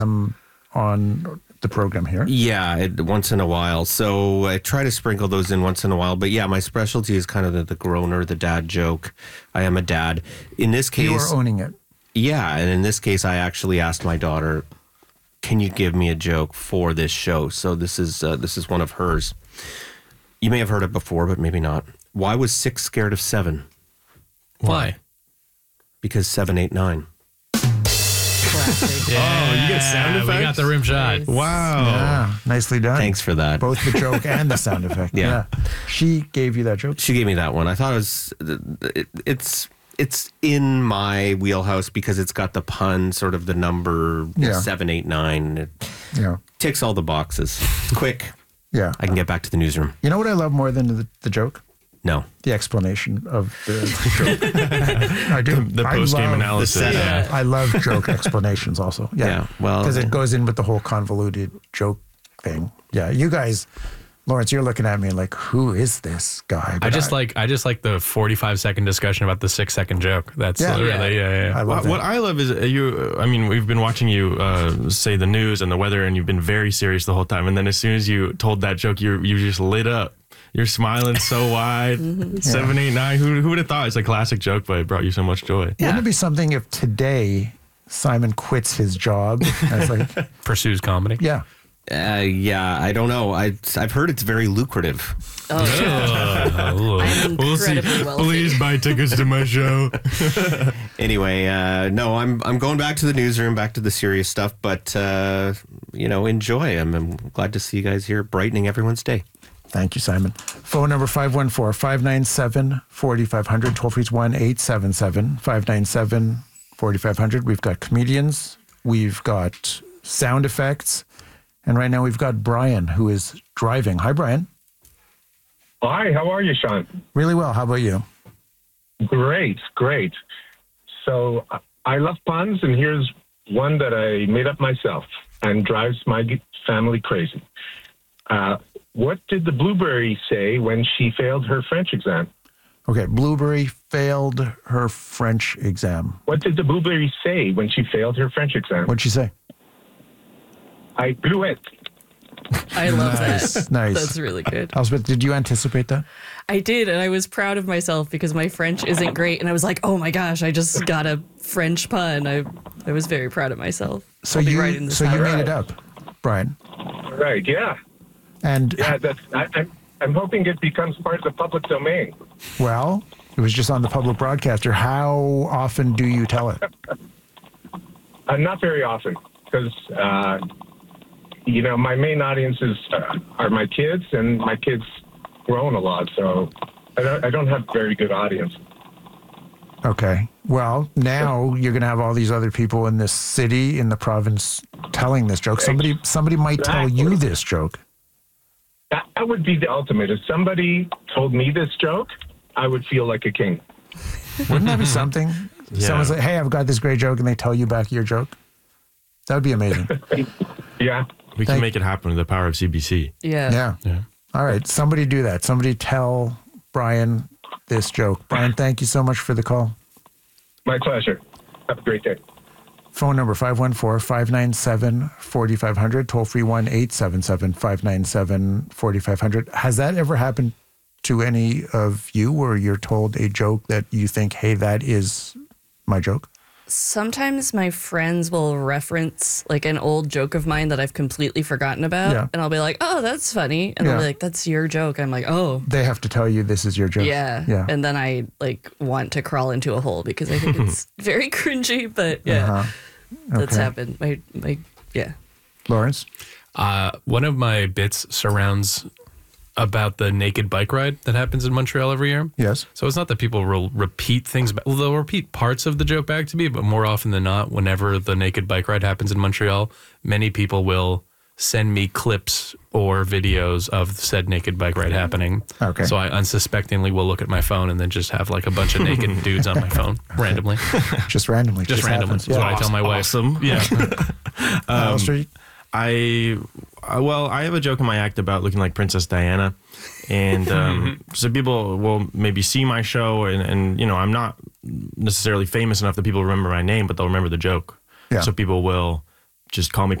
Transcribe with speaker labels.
Speaker 1: on the program here.
Speaker 2: Yeah, once in a while. So I try to sprinkle those in once in a while. But yeah, my specialty is kind of the groaner, the dad joke. I am a dad. In this case...
Speaker 1: You are owning it.
Speaker 2: Yeah, and in this case, I actually asked my daughter, can you give me a joke for this show? So this is one of hers. You may have heard it before, but maybe not. Why was 6 scared of 7?
Speaker 3: Why?
Speaker 2: Because 7, 8, 9.
Speaker 3: Yeah,
Speaker 4: you get sound effects?
Speaker 3: We got the rim shot.
Speaker 4: Wow.
Speaker 1: Yeah, nicely done.
Speaker 2: Thanks for that.
Speaker 1: Both the joke and the sound effect.
Speaker 2: Yeah.
Speaker 1: She gave you that joke?
Speaker 2: She gave me that one. I thought it's in my wheelhouse because it's got the pun, sort of the number 7, 8, 9. It ticks all the boxes. Quick.
Speaker 1: Yeah.
Speaker 2: I can get back to the newsroom.
Speaker 1: You know what I love more than the joke?
Speaker 2: No.
Speaker 1: The explanation of the joke. I do.
Speaker 4: The post-game analysis.
Speaker 1: I love joke explanations also. Yeah.
Speaker 2: Well,
Speaker 1: because it goes in with the whole convoluted joke thing. Yeah. You guys, Lawrence, you're looking at me like, who is this guy? But
Speaker 3: I just like the 45-second discussion about the 6-second joke. That's really,
Speaker 1: I love
Speaker 4: What I love is we've been watching you say the news and the weather, and you've been very serious the whole time. And then as soon as you told that joke, you just lit up. You're smiling so wide. 7, 8, 9. Who would have thought? It's a classic joke, but it brought you so much joy.
Speaker 1: Wouldn't it be something if today Simon quits his job? And it's like,
Speaker 3: pursues comedy.
Speaker 1: Yeah.
Speaker 2: I don't know. I've heard it's very lucrative.
Speaker 5: I'm
Speaker 4: We'll see.
Speaker 5: incredibly wealthy.
Speaker 4: Please buy tickets to my show.
Speaker 2: Anyway, no, I'm going back to the newsroom, back to the serious stuff, but enjoy. I'm glad to see you guys here, brightening everyone's day.
Speaker 1: Thank you, Simon. Phone number 514-597-4500. Toll free is 1-877-597-4500. We've got comedians. We've got sound effects. And right now we've got Brian, who is driving. Hi, Brian.
Speaker 6: Hi, how are you, Sean?
Speaker 1: Really well. How about you?
Speaker 6: Great. So I love puns, and here's one that I made up myself and drives my family crazy. What did the blueberry say when she failed her French exam?
Speaker 1: Okay, Blueberry failed her French exam.
Speaker 6: What did the blueberry say when she failed her French exam?
Speaker 1: What'd she say?
Speaker 6: I blew it.
Speaker 5: I love that.
Speaker 1: Nice.
Speaker 5: That's really good.
Speaker 1: Elspeth, did you anticipate that?
Speaker 5: I did, and I was proud of myself because my French isn't great, and I was like, oh my gosh, I just got a French pun. I was very proud of myself.
Speaker 1: So you made it up, Brian.
Speaker 6: Right, yeah.
Speaker 1: And
Speaker 6: Yeah, I'm hoping it becomes part of the public domain.
Speaker 1: well, it was just on the public broadcaster. How often do you tell it?
Speaker 6: Not very often, because, my main audiences are my kids, and my kids grown a lot, so I don't have a very good audience.
Speaker 1: Okay. Well, now you're going to have all these other people in this city, in the province, telling this joke. Somebody might tell you this joke.
Speaker 6: That would be the ultimate. If somebody told me this joke, I would feel like a king.
Speaker 1: Wouldn't that be something?
Speaker 4: Yeah.
Speaker 1: Someone's like, hey, I've got this great joke, and they tell you back your joke. That would be amazing.
Speaker 6: Yeah.
Speaker 4: We can make it happen with the power of CBC.
Speaker 5: Yeah.
Speaker 1: Yeah. All right. Somebody do that. Somebody tell Brian this joke. Brian, thank you so much for the call.
Speaker 6: My pleasure. Have a great day.
Speaker 1: Phone number 514-597-4500. Toll free 1-877-597-4500. Has that ever happened to any of you where you're told a joke that you think, hey, that is my joke?
Speaker 5: Sometimes my friends will reference like an old joke of mine that I've completely forgotten about.
Speaker 1: Yeah.
Speaker 5: And I'll be like, oh, that's funny. And they'll be like, that's your joke. I'm like, oh.
Speaker 1: They have to tell you this is your joke.
Speaker 5: Yeah.
Speaker 1: Yeah.
Speaker 5: And then I want to crawl into a hole because I think it's very cringy, but yeah, that's happened. Yeah.
Speaker 1: Lawrence?
Speaker 3: One of my bits surrounds about the naked bike ride that happens in Montreal every year.
Speaker 1: Yes.
Speaker 3: So it's not that people will repeat things, well, they'll repeat parts of the joke back to me, but more often than not, whenever the naked bike ride happens in Montreal, many people will send me clips or videos of said naked bike ride happening.
Speaker 1: Okay.
Speaker 3: So I unsuspectingly will look at my phone and then just have like a bunch of naked dudes on my phone randomly.
Speaker 1: Just randomly.
Speaker 3: Just randomly.
Speaker 1: happens.
Speaker 3: That's what I tell my wife.
Speaker 4: Awesome.
Speaker 3: Yeah.
Speaker 1: Wall Street?
Speaker 4: I have a joke in my act about looking like Princess Diana, and so people will maybe see my show, and I'm not necessarily famous enough that people remember my name, but they'll remember the joke.
Speaker 1: Yeah.
Speaker 4: So people will just call me